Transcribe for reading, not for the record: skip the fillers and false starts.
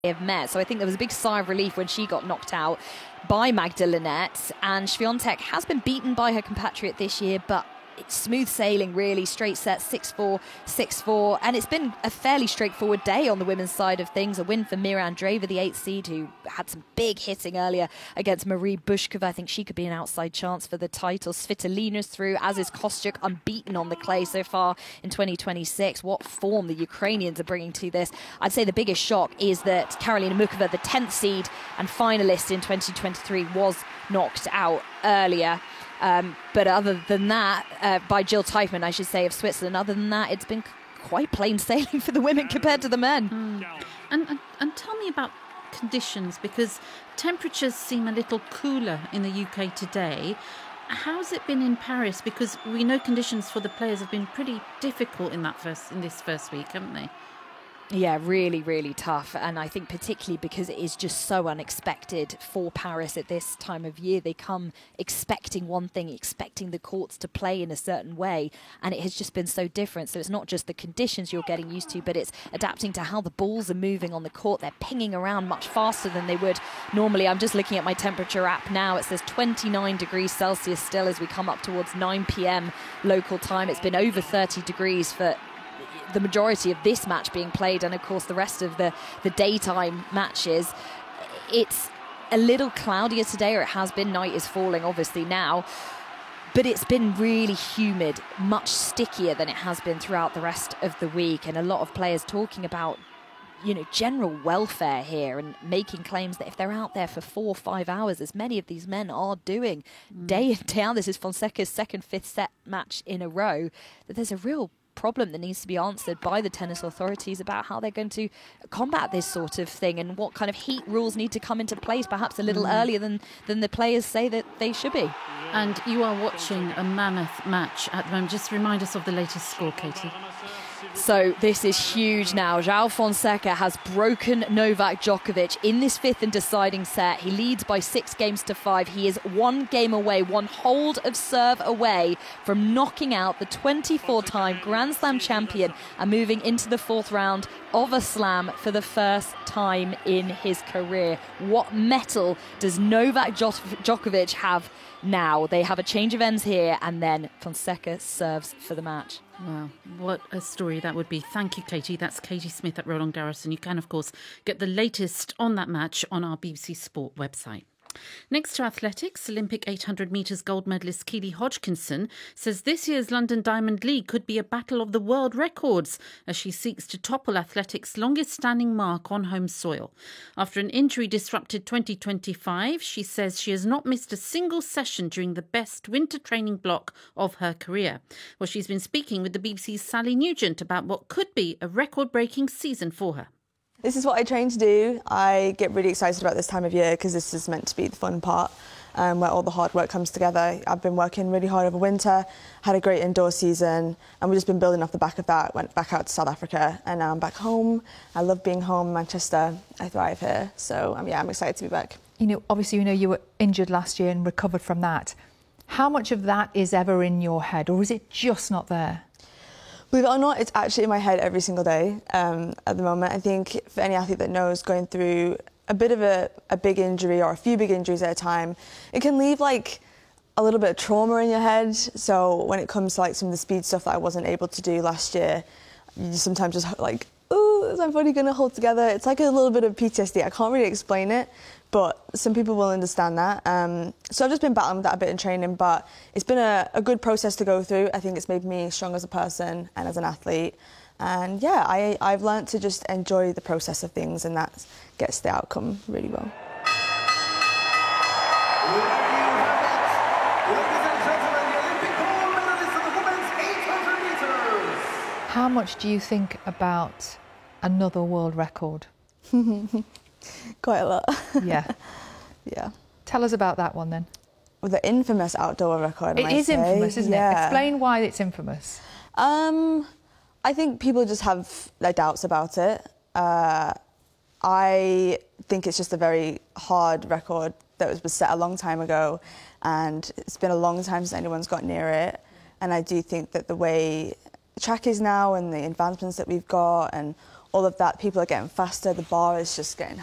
have met. So I think there was a big sigh of relief when she got knocked out by Magda Linette. And Swiatek has been beaten by her compatriot this year, but it's smooth sailing, really. Straight set, 6-4, 6-4. And it's been a fairly straightforward day on the women's side of things. A win for Mira Andreeva, the 8th seed, who had some big hitting earlier against Marie Bushkova. I think she could be an outside chance for the title. Svitolina's through, as is Kostyuk, unbeaten on the clay so far in 2026. What form the Ukrainians are bringing to this. I'd say the biggest shock is that Karolina Muchova, the 10th seed and finalist in 2023, was knocked out earlier. But other than that, by Jill Teichmann, I should say, of Switzerland, other than that, it's been quite plain sailing for the women compared to the men. And tell me about conditions, because temperatures seem a little cooler in the UK today. How's it been in Paris? Because we know conditions for the players have been pretty difficult in this first week, haven't they? Yeah, really, really tough. And I think particularly because it is just so unexpected for Paris at this time of year. They come expecting one thing, expecting the courts to play in a certain way. And it has just been so different. So it's not just the conditions you're getting used to, but it's adapting to how the balls are moving on the court. They're pinging around much faster than they would normally. I'm just looking at my temperature app now. It says 29 degrees Celsius still as we come up towards 9 p.m. local time. It's been over 30 degrees for the majority of this match being played, and of course the rest of the daytime matches. It's a little cloudier today, or it has been. Night is falling obviously now, but it's been really humid, much stickier than it has been throughout the rest of the week. And a lot of players talking about, you know, general welfare here and making claims that if they're out there for 4 or 5 hours, as many of these men are doing day in, day out, this is Fonseca's second fifth set match in a row, that there's a real problem that needs to be answered by the tennis authorities about how they're going to combat this sort of thing and what kind of heat rules need to come into place perhaps a little earlier than the players say that they should be. And you are watching a mammoth match at the moment. Just remind us of the latest score, Katie. So this is huge now. João Fonseca has broken Novak Djokovic in this fifth and deciding set. He leads by 6-5. He is 1 game away, 1 hold of serve away from knocking out the 24-time Grand Slam champion and moving into the 4th round of a slam for the first time in his career. What mettle does Novak Djokovic have now? They have a change of ends here, and then Fonseca serves for the match. Wow, what a story that would be. Thank you, Katie. That's Katie Smith at Roland Garros, and you can, of course, get the latest on that match on our BBC Sport website. Next to athletics, Olympic 800 metres gold medalist Keely Hodgkinson says this year's London Diamond League could be a battle of the world records as she seeks to topple athletics' longest-standing mark on home soil. After an injury-disrupted 2025, she says she has not missed a single session during the best winter training block of her career. Well, she's been speaking with the BBC's Sally Nugent about what could be a record-breaking season for her. This is what I train to do. I get really excited about this time of year because this is meant to be the fun part where all the hard work comes together. I've been working really hard over winter, had a great indoor season, and we've just been building off the back of that. Went back out to South Africa, and now I'm back home. I love being home in Manchester. I thrive here. So, I'm excited to be back. You know, obviously, you were injured last year and recovered from that. How much of that is ever in your head, or is it just not there? Believe it or not, it's actually in my head every single day at the moment. I think for any athlete that knows going through a bit of a big injury or a few big injuries at a time, it can leave like a little bit of trauma in your head. So when it comes to like some of the speed stuff that I wasn't able to do last year, you sometimes just like, oh, is my body going to hold together? It's like a little bit of PTSD. I can't really explain it, but some people will understand that. So I've just been battling with that a bit in training, but it's been a good process to go through. I think it's made me strong as a person and as an athlete. And yeah, I've learned to just enjoy the process of things, and that gets the outcome really well. How much do you think about another world record? Quite a lot. Yeah. Yeah. Tell us about that one then. Well, the infamous outdoor record, It is infamous, isn't it? Explain why it's infamous. I think people just have their doubts about it. I think it's just a very hard record that was set a long time ago, and it's been a long time since anyone's got near it. And I do think that the way the track is now and the advancements that we've got and all of that. People are getting faster. The bar is just getting